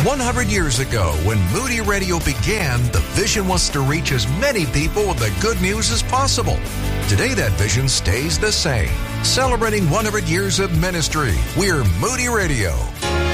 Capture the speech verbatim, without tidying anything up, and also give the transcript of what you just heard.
one hundred years ago, when Moody Radio began, the vision was to reach as many people with the good news as possible. Today, that vision stays the same. Celebrating one hundred years of ministry, we're Moody Radio.